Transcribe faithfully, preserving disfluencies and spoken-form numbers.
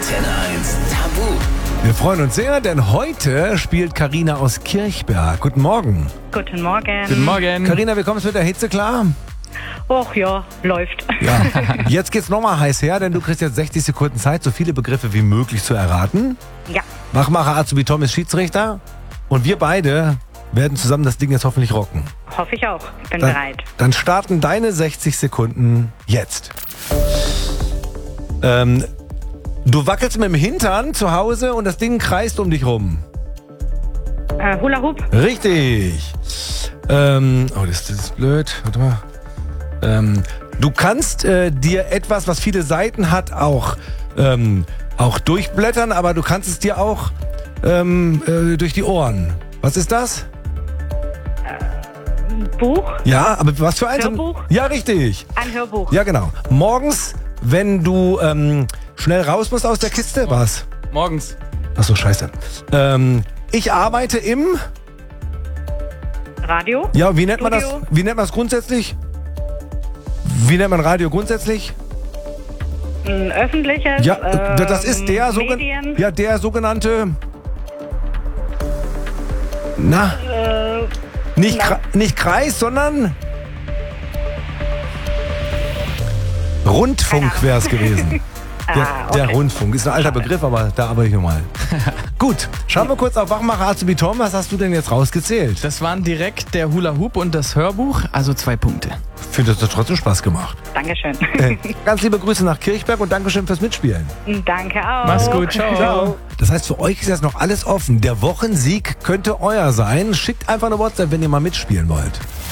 Antenne eins Tabu. Wir freuen uns sehr, denn heute spielt Carina aus Kirchberg. Guten Morgen. Guten Morgen. Guten Morgen. Carina, wie kommst du mit der Hitze klar? Och ja, läuft. Ja. Jetzt geht's nochmal heiß her, denn du kriegst jetzt sechzig Sekunden Zeit, so viele Begriffe wie möglich zu erraten. Ja. Machmacher Azubi Tom ist Schiedsrichter und wir beide werden zusammen das Ding jetzt hoffentlich rocken. Hoffe ich auch. Bin Dann, bereit. dann starten deine sechzig Sekunden jetzt. Ähm, du wackelst mit dem Hintern zu Hause und das Ding kreist um dich rum. Äh, Hula Hoop. Richtig. Ähm, oh, das, das ist blöd. Warte mal. Ähm, du kannst äh, dir etwas, was viele Seiten hat, auch, ähm, auch durchblättern, aber du kannst es dir auch ähm, äh, durch die Ohren. Was ist das? Buch. Ja, aber was für eins? Hörbuch? Ja, richtig. Ein Hörbuch. Ja, genau. Morgens, wenn du ähm, schnell raus musst aus der Kiste, was? Morgens. Ach so, scheiße. Ähm, ich arbeite im... Radio. Ja, wie nennt man das? Studio. Wie nennt man das grundsätzlich? Wie nennt man Radio grundsätzlich? Ein öffentliches. Ja, ähm, das ist der, sogen Medien. ja, der sogenannte... Na, Äh, nicht, na. Kre nicht Kreis, sondern... Rundfunk wäre es gewesen. Der, Ah, der okay. Rundfunk ist ein alter Begriff, aber da arbeite ich nochmal. Gut, schauen wir kurz auf Wachmacher Azubi Tom. Was hast du denn jetzt rausgezählt? Das waren direkt der Hula Hoop und das Hörbuch, also zwei Punkte. Ich finde, das hat trotzdem Spaß gemacht. Dankeschön. Äh, ganz liebe Grüße nach Kirchberg und Dankeschön fürs Mitspielen. Danke auch. Mach's gut, ciao. Das heißt, für euch ist jetzt noch alles offen. Der Wochensieg könnte euer sein. Schickt einfach eine WhatsApp, wenn ihr mal mitspielen wollt.